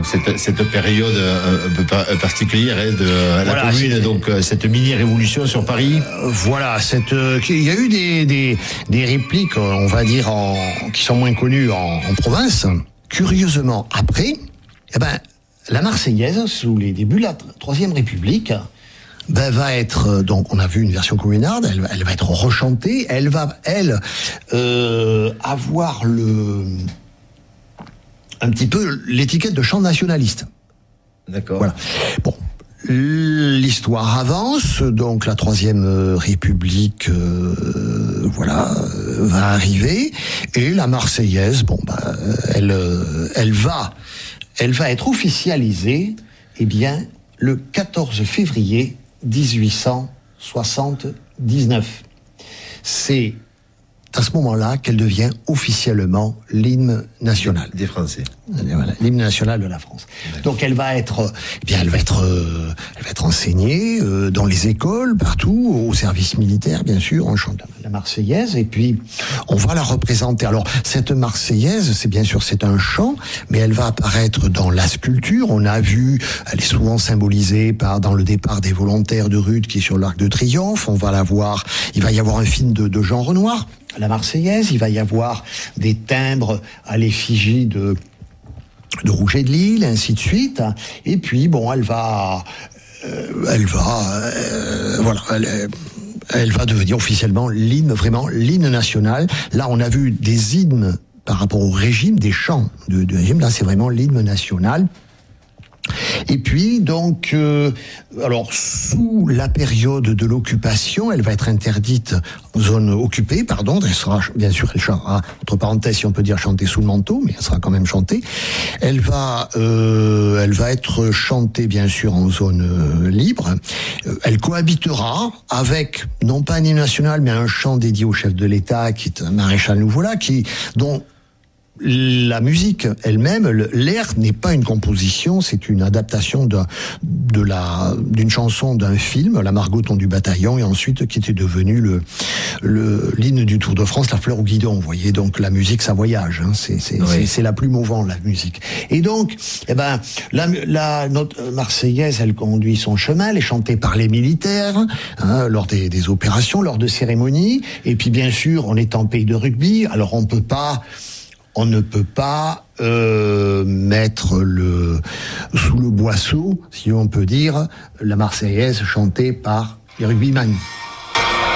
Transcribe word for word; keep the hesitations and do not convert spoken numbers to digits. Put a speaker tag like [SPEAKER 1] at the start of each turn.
[SPEAKER 1] cette, cette période un peu particulière hein, de la
[SPEAKER 2] voilà,
[SPEAKER 1] commune,
[SPEAKER 2] c'est...
[SPEAKER 1] donc cette mini-révolution sur Paris.
[SPEAKER 2] Euh, voilà, cette, euh, il y a eu des, des, des répliques, on va dire, en, qui sont moins connues en, en province. Curieusement, après, eh ben, la Marseillaise, sous les débuts de la Troisième République, ben, va être, donc on a vu une version communarde, elle, elle va être rechantée, elle va, elle, euh, avoir le, un petit peu l'étiquette de chant nationaliste.
[SPEAKER 1] D'accord.
[SPEAKER 2] Voilà. Bon. L'histoire avance, donc la Troisième République, euh, voilà, euh, va arriver, et la Marseillaise, bon, bah, elle, elle va, elle va être officialisée, eh bien, le quatorze février dix-huit cent soixante-dix-neuf. C'est à ce moment-là qu'elle devient officiellement l'hymne national
[SPEAKER 1] des Français.
[SPEAKER 2] Voilà, l'hymne national de la France. Donc elle va être, eh bien, elle va être, euh, elle va être enseignée euh, dans les écoles, partout, au service militaire, bien sûr. On chante la Marseillaise et puis on va la représenter. Alors cette Marseillaise, c'est bien sûr c'est un chant, mais elle va apparaître dans la sculpture. On a vu, elle est souvent symbolisée par dans le départ des volontaires de Rude qui est sur l'Arc de Triomphe. On va la voir. Il va y avoir un film de, de Jean Renoir. La Marseillaise, il va y avoir des timbres à l'effigie de, de Rouget de Lille, ainsi de suite. Et puis, bon, elle va, euh, elle va, euh, voilà, elle, elle va devenir officiellement l'hymne, vraiment l'hymne national. Là, on a vu des hymnes par rapport au régime, des chants de, de régime. Là, c'est vraiment l'hymne national. Et puis, donc, euh, alors, sous la période de l'occupation, elle va être interdite en zone occupée, pardon, elle sera, bien sûr, elle chantera, entre parenthèses, si on peut dire chantée sous le manteau, mais elle sera quand même chantée. Elle va, euh, elle va être chantée, bien sûr, en zone euh, libre. Elle cohabitera avec, non pas un hymne national, mais un chant dédié au chef de l'État, qui est un maréchal Nouvola, qui, dont la musique elle-même, l'air n'est pas une composition, c'est une adaptation de, de la, d'une chanson d'un film, La Margoton du Bataillon, et ensuite qui était devenu le, le, l'hymne du Tour de France, La Fleur au Guidon. Vous voyez, donc la musique, ça voyage, hein, c'est, c'est, oui. c'est, c'est la plus mouvante, la musique. Et donc, eh ben, la, la, notre Marseillaise, elle conduit son chemin, elle est chantée par les militaires, hein, lors des, des opérations, lors de cérémonies, et puis bien sûr, on est en pays de rugby, alors on peut pas, on ne peut pas euh, mettre le sous le boisseau, si on peut dire, la Marseillaise chantée par les rugbyman.